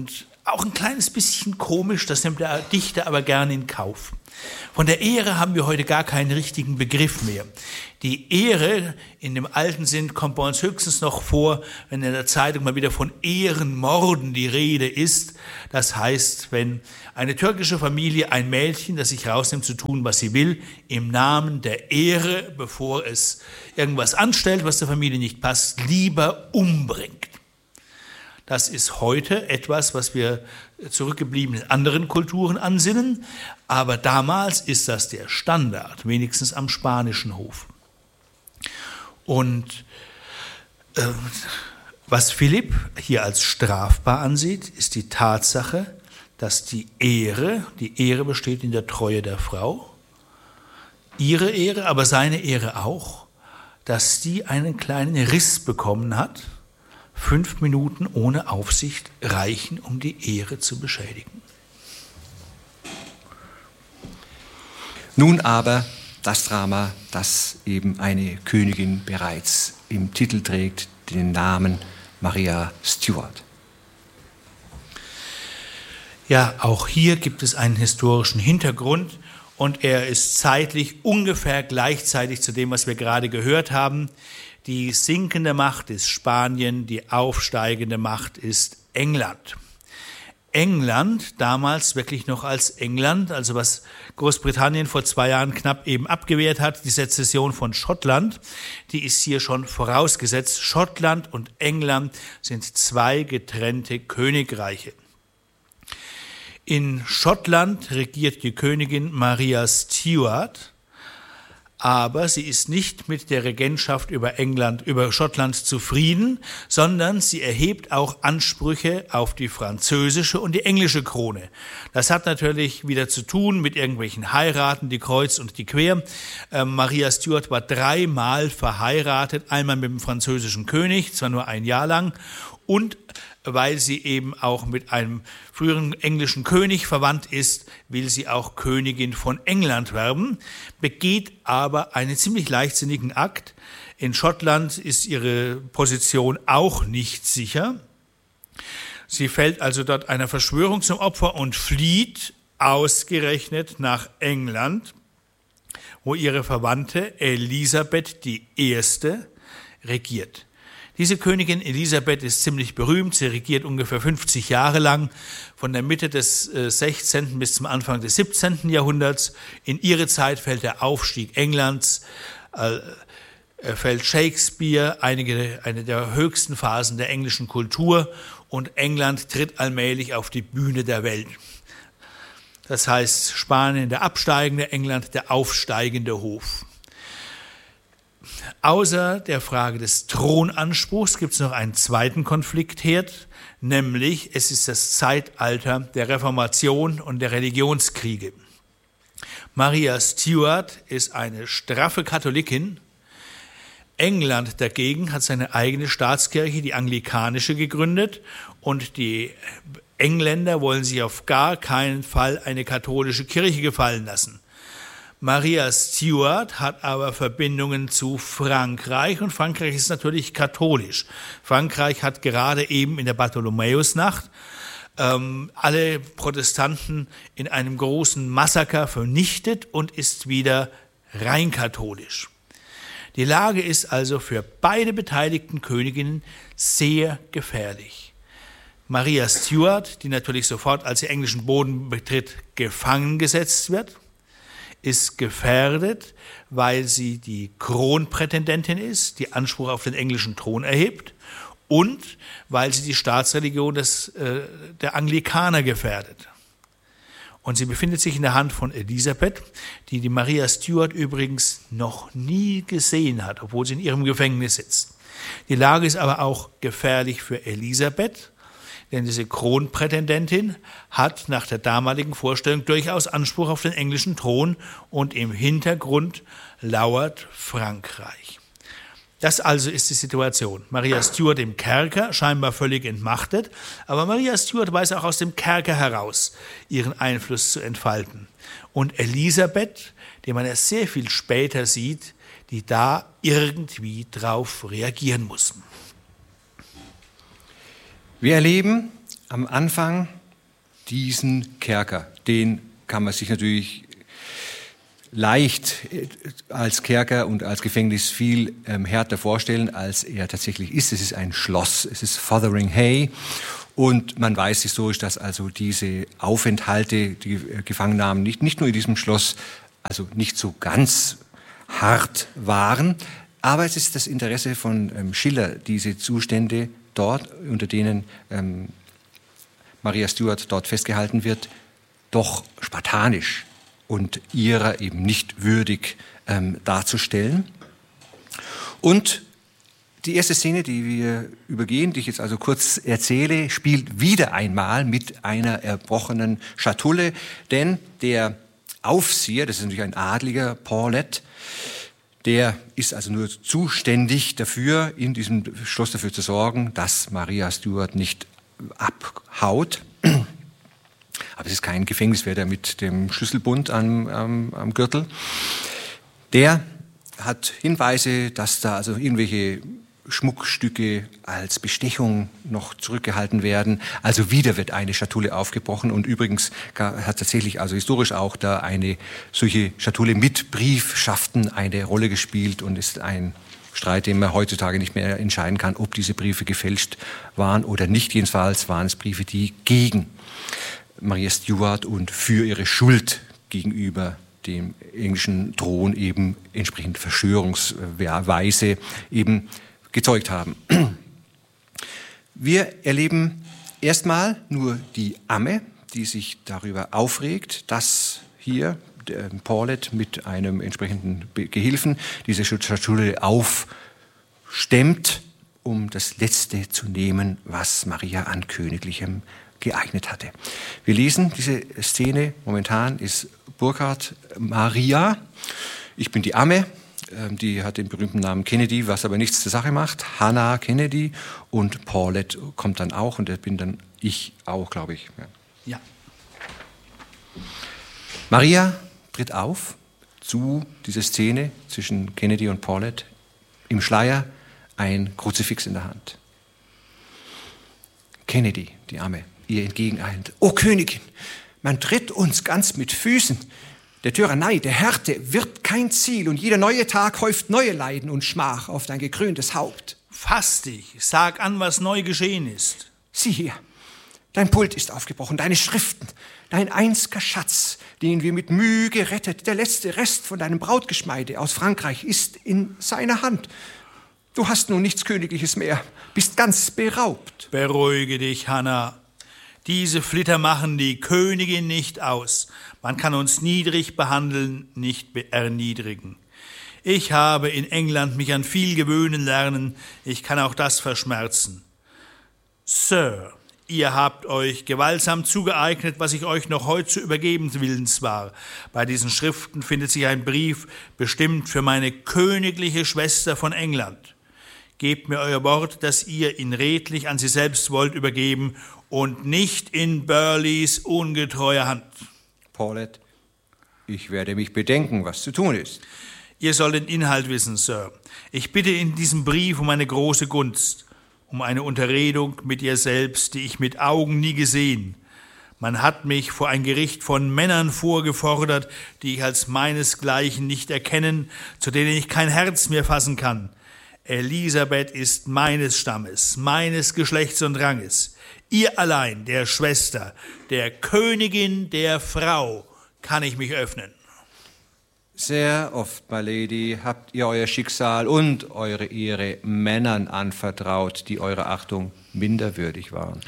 auch ein kleines bisschen komisch, das nimmt der Dichter aber gerne in Kauf. Von der Ehre haben wir heute gar keinen richtigen Begriff mehr. Die Ehre in dem alten Sinn kommt bei uns höchstens noch vor, wenn in der Zeitung mal wieder von Ehrenmorden die Rede ist. Das heißt, wenn eine türkische Familie ein Mädchen, das sich rausnimmt zu tun, was sie will, im Namen der Ehre, bevor es irgendwas anstellt, was der Familie nicht passt, lieber umbringt. Das ist heute etwas, was wir zurückgeblieben in anderen Kulturen ansinnen, aber damals ist das der Standard, wenigstens am spanischen Hof. Und äh, was Philipp hier als strafbar ansieht, ist die Tatsache, dass die Ehre, die Ehre besteht in der Treue der Frau, ihre Ehre, aber seine Ehre auch, dass die einen kleinen Riss bekommen hat. Fünf Minuten ohne Aufsicht reichen, um die Ehre zu beschädigen. Nun aber das Drama, das eben eine Königin bereits im Titel trägt, den Namen Maria Stuart. Ja, auch hier gibt es einen historischen Hintergrund und er ist zeitlich ungefähr gleichzeitig zu dem, was wir gerade gehört haben. Die sinkende Macht ist Spanien, die aufsteigende Macht ist England. England, damals wirklich noch als England, also was Großbritannien vor zwei Jahren knapp eben abgewehrt hat, die Sezession von Schottland, die ist hier schon vorausgesetzt. Schottland und England sind zwei getrennte Königreiche. In Schottland regiert die Königin Maria Stuart, aber sie ist nicht mit der Regentschaft über England, über Schottland zufrieden, sondern sie erhebt auch Ansprüche auf die französische und die englische Krone. Das hat natürlich wieder zu tun mit irgendwelchen Heiraten, die kreuz und die quer. Äh, Maria Stuart war dreimal verheiratet, einmal mit dem französischen König, zwar nur ein Jahr lang, und weil sie eben auch mit einem früheren englischen König verwandt ist, will sie auch Königin von England werden, begeht aber einen ziemlich leichtsinnigen Akt. In Schottland ist ihre Position auch nicht sicher. Sie fällt also dort einer Verschwörung zum Opfer und flieht ausgerechnet nach England, wo ihre Verwandte Elisabeth die Erste regiert. Diese Königin Elisabeth ist ziemlich berühmt. Sie regiert ungefähr fünfzig Jahre lang, von der Mitte des sechzehnten bis zum Anfang des siebzehnten Jahrhunderts. In ihre Zeit fällt der Aufstieg Englands, äh, fällt Shakespeare, einige, eine der höchsten Phasen der englischen Kultur, und England tritt allmählich auf die Bühne der Welt. Das heißt, Spanien der absteigende, England der aufsteigende Hof. Außer der Frage des Thronanspruchs gibt es noch einen zweiten Konfliktherd, nämlich es ist das Zeitalter der Reformation und der Religionskriege. Maria Stuart ist eine straffe Katholikin. England dagegen hat seine eigene Staatskirche, die anglikanische, gegründet, und die Engländer wollen sich auf gar keinen Fall eine katholische Kirche gefallen lassen. Maria Stuart hat aber Verbindungen zu Frankreich, und Frankreich ist natürlich katholisch. Frankreich hat gerade eben in der Bartholomäusnacht ähm, alle Protestanten in einem großen Massaker vernichtet und ist wieder rein katholisch. Die Lage ist also für beide beteiligten Königinnen sehr gefährlich. Maria Stuart, die natürlich sofort, als sie englischen Boden betritt, gefangen gesetzt wird, ist gefährdet, weil sie die Kronprätendentin ist, die Anspruch auf den englischen Thron erhebt, und weil sie die Staatsreligion des, äh, der Anglikaner gefährdet. Und sie befindet sich in der Hand von Elisabeth, die die Maria Stuart übrigens noch nie gesehen hat, obwohl sie in ihrem Gefängnis sitzt. Die Lage ist aber auch gefährlich für Elisabeth, denn diese Kronprätendentin hat nach der damaligen Vorstellung durchaus Anspruch auf den englischen Thron, und im Hintergrund lauert Frankreich. Das also ist die Situation. Maria Stuart im Kerker, scheinbar völlig entmachtet, aber Maria Stuart weiß auch aus dem Kerker heraus, ihren Einfluss zu entfalten. Und Elisabeth, die man erst sehr viel später sieht, die da irgendwie drauf reagieren muss. Wir erleben am Anfang diesen Kerker, den kann man sich natürlich leicht als Kerker und als Gefängnis viel ähm, härter vorstellen, als er tatsächlich ist. Es ist ein Schloss, es ist Fotheringhay. Und man weiß historisch, dass also diese Aufenthalte, die äh, Gefangennahmen nicht, nicht nur in diesem Schloss, also nicht so ganz hart waren. Aber es ist das Interesse von ähm, Schiller, diese Zustände dort, unter denen ähm, Maria Stuart dort festgehalten wird, doch spartanisch und ihrer eben nicht würdig ähm, darzustellen. Und die erste Szene, die wir übergehen, die ich jetzt also kurz erzähle, spielt wieder einmal mit einer erbrochenen Schatulle, denn der Aufseher, das ist natürlich ein Adliger, Paulet, der ist also nur zuständig dafür, in diesem Schloss dafür zu sorgen, dass Maria Stuart nicht abhaut. Aber es ist kein Gefängniswärter mit dem Schlüsselbund am, am, am Gürtel. Der hat Hinweise, dass da also irgendwelche Schmuckstücke als Bestechung noch zurückgehalten werden. Also wieder wird eine Schatulle aufgebrochen und übrigens hat tatsächlich also historisch auch da eine solche Schatulle mit Briefschaften eine Rolle gespielt und ist ein Streit, den man heutzutage nicht mehr entscheiden kann, ob diese Briefe gefälscht waren oder nicht. Jedenfalls waren es Briefe, die gegen Maria Stuart und für ihre Schuld gegenüber dem englischen Thron eben entsprechend Verschwörungsweise eben gezeugt haben. Wir erleben erstmal nur die Amme, die sich darüber aufregt, dass hier der Paulet mit einem entsprechenden Gehilfen diese Schatulle aufstemmt, um das Letzte zu nehmen, was Maria an Königlichem geeignet hatte. Wir lesen diese Szene, momentan ist Burkhard Maria, ich bin die Amme, die hat den berühmten Namen Kennedy, was aber nichts zur Sache macht, Hannah Kennedy, und Paulet kommt dann auch und das bin dann ich auch, glaube ich. Ja. Ja. Maria tritt auf zu dieser Szene zwischen Kennedy und Paulet, im Schleier, ein Kruzifix in der Hand. Kennedy, die Amme, ihr entgegeneilend: O Königin, man tritt uns ganz mit Füßen. Der Tyrannei, der Härte wird kein Ziel und jeder neue Tag häuft neue Leiden und Schmach auf dein gekröntes Haupt. Fass dich, sag an, was neu geschehen ist. Sieh hier, dein Pult ist aufgebrochen, deine Schriften, dein einziger Schatz, den wir mit Mühe gerettet, der letzte Rest von deinem Brautgeschmeide aus Frankreich ist in seiner Hand. Du hast nun nichts Königliches mehr, bist ganz beraubt. Beruhige dich, Hannah. Diese Flitter machen die Königin nicht aus. Man kann uns niedrig behandeln, nicht erniedrigen. Ich habe in England mich an viel gewöhnen lernen, ich kann auch das verschmerzen. Sir, ihr habt euch gewaltsam zugeeignet, was ich euch noch heute zu übergeben willens war. Bei diesen Schriften findet sich ein Brief, bestimmt für meine königliche Schwester von England. Gebt mir euer Wort, dass ihr ihn redlich an sie selbst wollt übergeben und nicht in Burleys ungetreuer Hand. Paulet, ich werde mich bedenken, was zu tun ist. Ihr sollt den Inhalt wissen, Sir. Ich bitte in diesem Brief um eine große Gunst, um eine Unterredung mit ihr selbst, die ich mit Augen nie gesehen. Man hat mich vor ein Gericht von Männern vorgefordert, die ich als meinesgleichen nicht erkennen, zu denen ich kein Herz mehr fassen kann. Elisabeth ist meines Stammes, meines Geschlechts und Ranges. Ihr allein, der Schwester, der Königin, der Frau, kann ich mich öffnen. Sehr oft, my Lady, habt ihr euer Schicksal und eure Ehre Männern anvertraut, die eurer Achtung minderwürdig waren.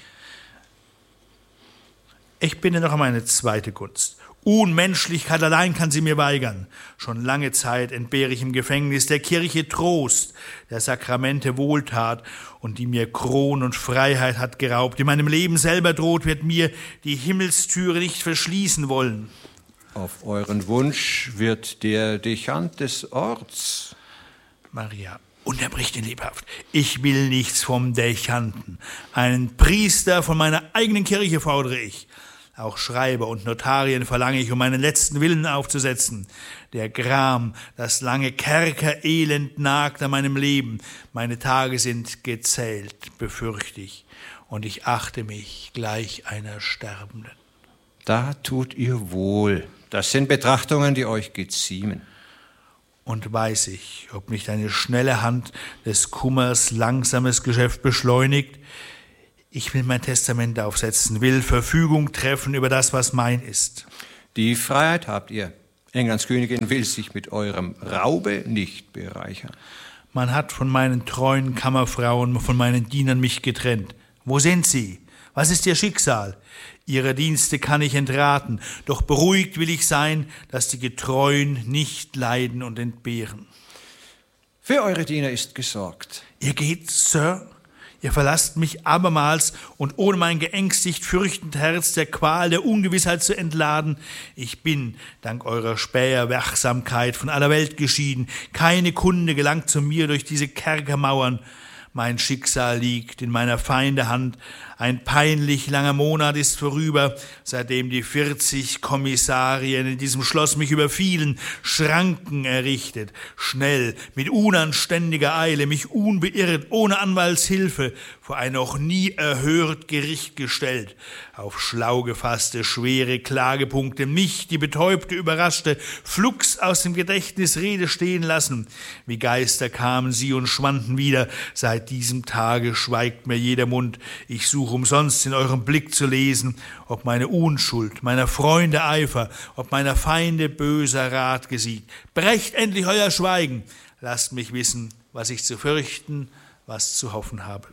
Ich bitte noch um eine zweite Gunst. Unmenschlichkeit allein kann sie mir weigern. Schon lange Zeit entbehre ich im Gefängnis der Kirche Trost, der Sakramente Wohltat und die mir Kron und Freiheit hat geraubt. In meinem Leben selber droht, wird mir die Himmelstüre nicht verschließen wollen. Auf euren Wunsch wird der Dechant des Orts. Maria unterbricht ihn lebhaft. Ich will nichts vom Dechanten. Einen Priester von meiner eigenen Kirche fordere ich. Auch Schreiber und Notarien verlange ich, um meinen letzten Willen aufzusetzen. Der Gram, das lange Kerkerelend nagt an meinem Leben. Meine Tage sind gezählt, befürchte ich, und ich achte mich gleich einer Sterbenden. Da tut ihr wohl. Das sind Betrachtungen, die euch geziemen. Und weiß ich, ob nicht eine schnelle Hand des Kummers langsames Geschäft beschleunigt. Ich will mein Testament aufsetzen, will Verfügung treffen über das, was mein ist. Die Freiheit habt ihr. Englands Königin will sich mit eurem Raube nicht bereichern. Man hat von meinen treuen Kammerfrauen, von meinen Dienern mich getrennt. Wo sind sie? Was ist ihr Schicksal? Ihre Dienste kann ich entraten, doch beruhigt will ich sein, dass die Getreuen nicht leiden und entbehren. Für eure Diener ist gesorgt. Ihr geht, Sir? Ihr verlasst mich abermals und ohne mein geängstigt, fürchtend Herz der Qual der Ungewissheit zu entladen. Ich bin, dank eurer Späherwachsamkeit, von aller Welt geschieden. Keine Kunde gelangt zu mir durch diese Kerkermauern. Mein Schicksal liegt in meiner Feinde Hand. Ein peinlich langer Monat ist vorüber, seitdem die vierzig Kommissarien in diesem Schloss mich überfielen, Schranken errichtet, schnell, mit unanständiger Eile, mich unbeirrt, ohne Anwaltshilfe, vor ein noch nie erhört Gericht gestellt, auf schlau gefasste, schwere Klagepunkte, mich, die Betäubte, überraschte, flugs aus dem Gedächtnis Rede stehen lassen. Wie Geister kamen sie und schwanden wieder, seit diesem Tage schweigt mir jeder Mund, ich suche umsonst in eurem Blick zu lesen, ob meine Unschuld, meiner Freunde Eifer, ob meiner Feinde böser Rat gesiegt. Brecht endlich euer Schweigen, lasst mich wissen, was ich zu fürchten, was zu hoffen habe.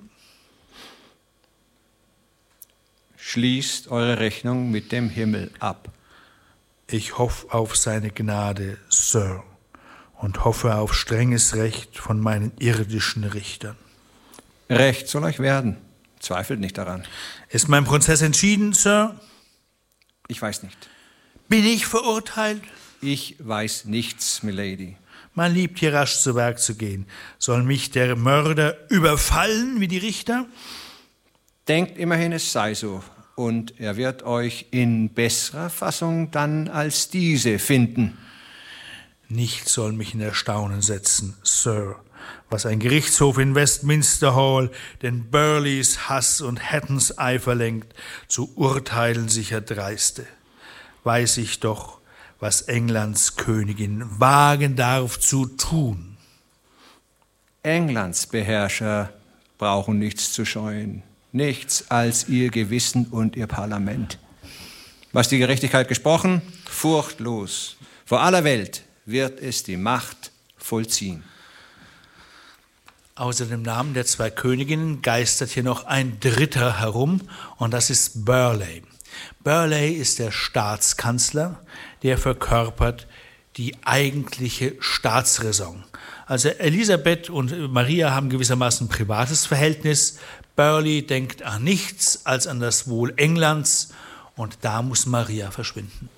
Schließt eure Rechnung mit dem Himmel ab. Ich hoffe auf seine Gnade, Sir, und hoffe auf strenges Recht von meinen irdischen Richtern. Recht soll euch werden. Zweifelt nicht daran. Ist mein Prozess entschieden, Sir? Ich weiß nicht. Bin ich verurteilt? Ich weiß nichts, Milady. Man liebt hier rasch zu Werk zu gehen. Soll mich der Mörder überfallen wie die Richter? Denkt immerhin, es sei so. Und er wird euch in besserer Fassung dann als diese finden. Nichts soll mich in Erstaunen setzen, Sir, was ein Gerichtshof in Westminster Hall den Burleys Hass und Hattons Eifer lenkt, zu urteilen sicher dreiste. Weiß ich doch, was Englands Königin wagen darf zu tun. Englands Beherrscher brauchen nichts zu scheuen, nichts als ihr Gewissen und ihr Parlament. Was die Gerechtigkeit gesprochen, furchtlos, vor aller Welt wird es die Macht vollziehen. Außer dem Namen der zwei Königinnen geistert hier noch ein Dritter herum, und das ist Burleigh. Burleigh ist der Staatskanzler, der verkörpert die eigentliche Staatsräson. Also Elisabeth und Maria haben gewissermaßen ein privates Verhältnis. Burleigh denkt an nichts als an das Wohl Englands, und da muss Maria verschwinden.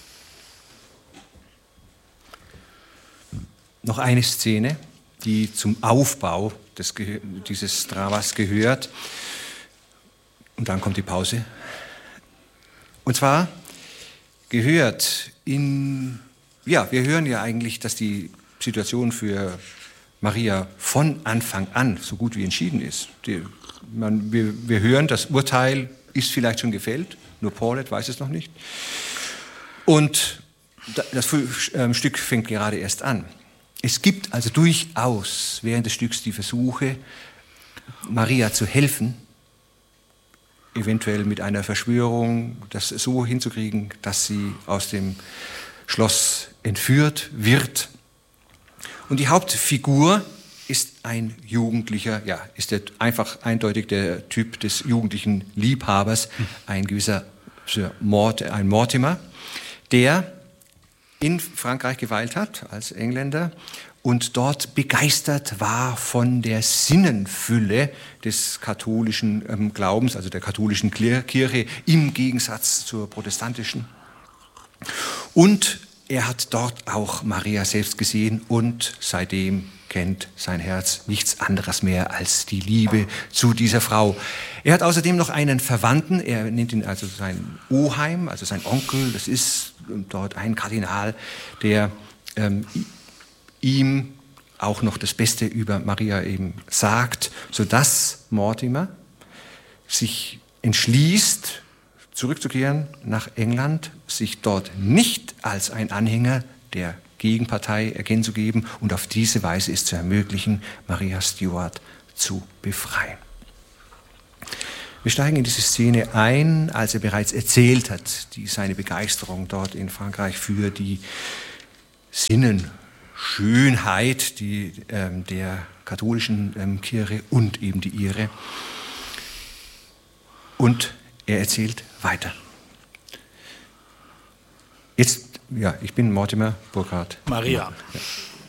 Noch eine Szene, die zum Aufbau des, dieses Dramas gehört. Und dann kommt die Pause. Und zwar gehört in, ja, wir hören ja eigentlich, dass die Situation für Maria von Anfang an so gut wie entschieden ist. Die, man, wir, wir hören, das Urteil ist vielleicht schon gefällt, nur Paulet weiß es noch nicht. Und das Stück fängt gerade erst an. Es gibt also durchaus während des Stücks die Versuche, Maria zu helfen, eventuell mit einer Verschwörung, das so hinzukriegen, dass sie aus dem Schloss entführt wird. Und die Hauptfigur ist ein Jugendlicher, ja, ist der, einfach eindeutig der Typ des jugendlichen Liebhabers, ein gewisser Sir Mort, ein Mortimer, der in Frankreich geweilt hat als Engländer und dort begeistert war von der Sinnenfülle des katholischen ähm, Glaubens, also der katholischen Kirche im Gegensatz zur protestantischen. Und er hat dort auch Maria selbst gesehen und seitdem kennt sein Herz nichts anderes mehr als die Liebe zu dieser Frau. Er hat außerdem noch einen Verwandten, er nennt ihn also sein Oheim, also sein Onkel, das ist dort ein Kardinal, der ähm, ihm auch noch das Beste über Maria eben sagt, sodass Mortimer sich entschließt, zurückzukehren nach England, sich dort nicht als ein Anhänger der Gegenpartei erkennen zu geben und auf diese Weise es zu ermöglichen, Maria Stuart zu befreien. Wir steigen in diese Szene ein, als er bereits erzählt hat, die, seine Begeisterung dort in Frankreich für die Sinnenschönheit die, ähm, der katholischen ähm, Kirche und eben die ihre. Und er erzählt weiter. Jetzt, ja, ich bin Mortimer Burkhardt. Maria. Ja.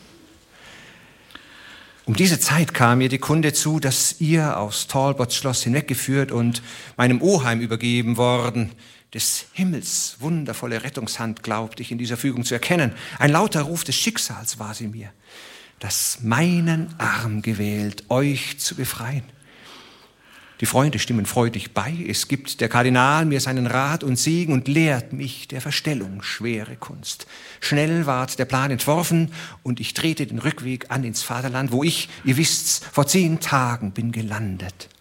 Um diese Zeit kam mir die Kunde zu, dass ihr aus Talbots Schloss hinweggeführt und meinem Oheim übergeben worden. Des Himmels wundervolle Rettungshand glaubte ich in dieser Fügung zu erkennen. Ein lauter Ruf des Schicksals war sie mir, das meinen Arm gewählt, euch zu befreien. Die Freunde stimmen freudig bei. Es gibt der Kardinal mir seinen Rat und Segen und lehrt mich der Verstellung schwere Kunst. Schnell ward der Plan entworfen und ich trete den Rückweg an ins Vaterland, wo ich, ihr wisst's, vor zehn Tagen bin gelandet.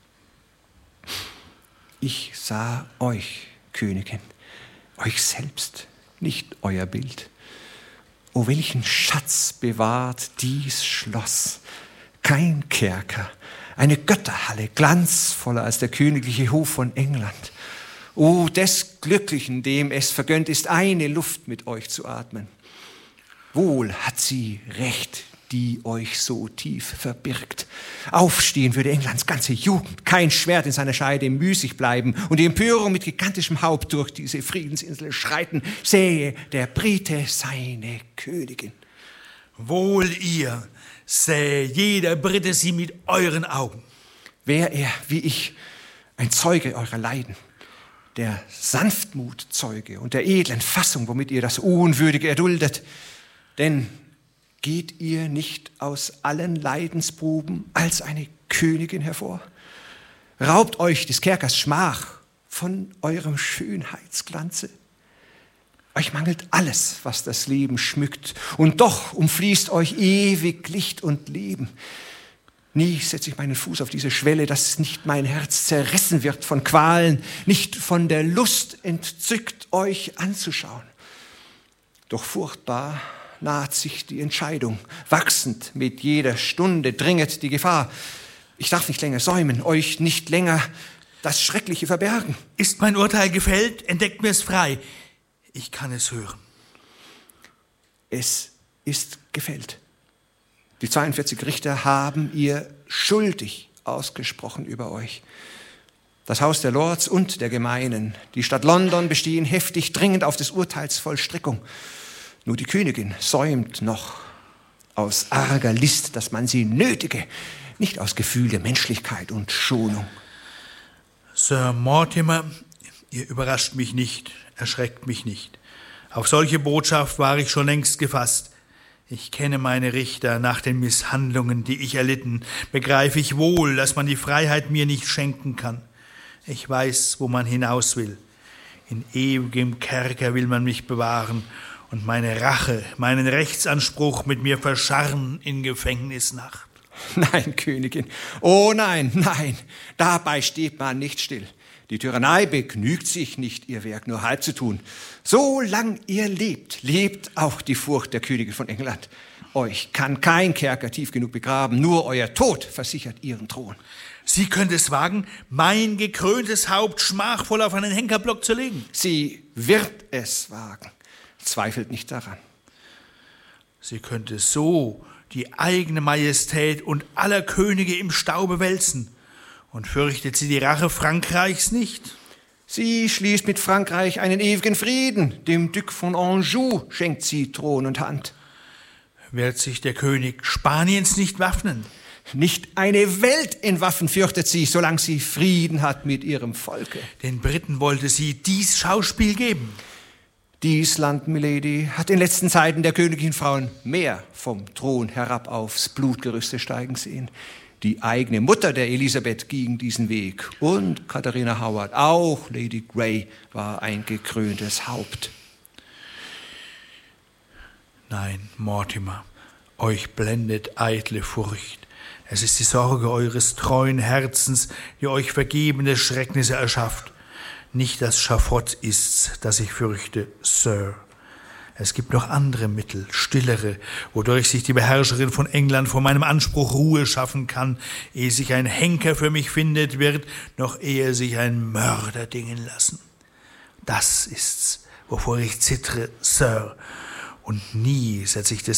Ich sah euch, Königin, euch selbst, nicht euer Bild. O welchen Schatz bewahrt dies Schloss, kein Kerker, eine Götterhalle, glanzvoller als der königliche Hof von England. O des Glücklichen, dem es vergönnt ist, eine Luft mit euch zu atmen. Wohl hat sie Recht, die euch so tief verbirgt. Aufstehen würde Englands ganze Jugend, kein Schwert in seiner Scheide müßig bleiben und die Empörung mit gigantischem Haupt durch diese Friedensinsel schreiten, sähe der Brite seine Königin. Wohl ihr, sähe jeder Brite sie mit euren Augen. Wär er, wie ich, ein Zeuge eurer Leiden, der Sanftmutzeuge und der edlen Fassung, womit ihr das Unwürdige erduldet, denn geht ihr nicht aus allen Leidensproben als eine Königin hervor? Raubt euch des Kerkers Schmach von eurem Schönheitsglanze? Euch mangelt alles, was das Leben schmückt, und doch umfließt euch ewig Licht und Leben. Nie setze ich meinen Fuß auf diese Schwelle, dass nicht mein Herz zerrissen wird von Qualen, nicht von der Lust entzückt, euch anzuschauen. Doch furchtbar naht sich die Entscheidung, wachsend mit jeder Stunde dringet die Gefahr. Ich darf nicht länger säumen, euch nicht länger das Schreckliche verbergen. Ist mein Urteil gefällt, entdeckt mir es frei. Ich kann es hören. Es ist gefällt. Die zweiundvierzig Richter haben ihr schuldig ausgesprochen über euch. Das Haus der Lords und der Gemeinen, die Stadt London bestehen heftig dringend auf des Urteils Vollstreckung. Nur die Königin säumt noch aus arger List, dass man sie nötige, nicht aus Gefühl der Menschlichkeit und Schonung. Sir Mortimer, ihr überrascht mich nicht, erschreckt mich nicht. Auf solche Botschaft war ich schon längst gefasst. Ich kenne meine Richter, nach den Misshandlungen, die ich erlitten, begreife ich wohl, dass man die Freiheit mir nicht schenken kann. Ich weiß, wo man hinaus will. In ewigem Kerker will man mich bewahren und meine Rache, meinen Rechtsanspruch mit mir verscharren in Gefängnisnacht. Nein, Königin, oh nein, nein, dabei steht man nicht still. Die Tyrannei begnügt sich nicht, ihr Werk nur halb zu tun. Solang ihr lebt, lebt auch die Furcht der Königin von England. Euch kann kein Kerker tief genug begraben, nur euer Tod versichert ihren Thron. Sie könnte es wagen, mein gekröntes Haupt schmachvoll auf einen Henkerblock zu legen. Sie wird es wagen, zweifelt nicht daran. Sie könnte so die eigene Majestät und aller Könige im Staube wälzen. Und fürchtet sie die Rache Frankreichs nicht? Sie schließt mit Frankreich einen ewigen Frieden. Dem Duc von Anjou schenkt sie Thron und Hand. Wird sich der König Spaniens nicht waffnen? Nicht eine Welt in Waffen fürchtet sie, solange sie Frieden hat mit ihrem Volke. Den Briten wollte sie dies Schauspiel geben. Dies Land, Milady, hat in letzten Zeiten der königlichen Frauen mehr vom Thron herab aufs Blutgerüste steigen sehen. Die eigene Mutter der Elisabeth ging diesen Weg. Und Katharina Howard, auch Lady Grey, war ein gekröntes Haupt. Nein, Mortimer, euch blendet eitle Furcht. Es ist die Sorge eures treuen Herzens, die euch vergebene Schrecknisse erschafft. nicht das Schafott ist's, das ich fürchte, Sir. Es gibt noch andere Mittel, stillere, wodurch sich die Beherrscherin von England vor meinem Anspruch Ruhe schaffen kann, ehe sich ein Henker für mich findet wird, noch ehe sich ein Mörder dingen lassen. Das ist's, wovor ich zittre, Sir, und nie setze ich des